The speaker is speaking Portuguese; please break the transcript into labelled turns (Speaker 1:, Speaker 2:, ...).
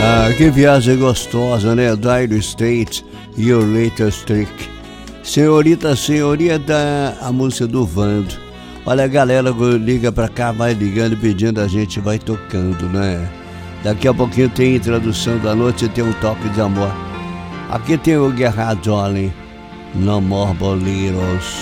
Speaker 1: Ah, que viagem gostosa, né? Dire Straits, Your Latest Trick. Senhorita, senhorita, a música do Vando. Olha, a galera liga pra cá, vai ligando, pedindo, a gente vai tocando, né? Daqui a pouquinho tem introdução da noite e tem um toque de amor. Aqui tem o Gerhard Joling, No More Boleros.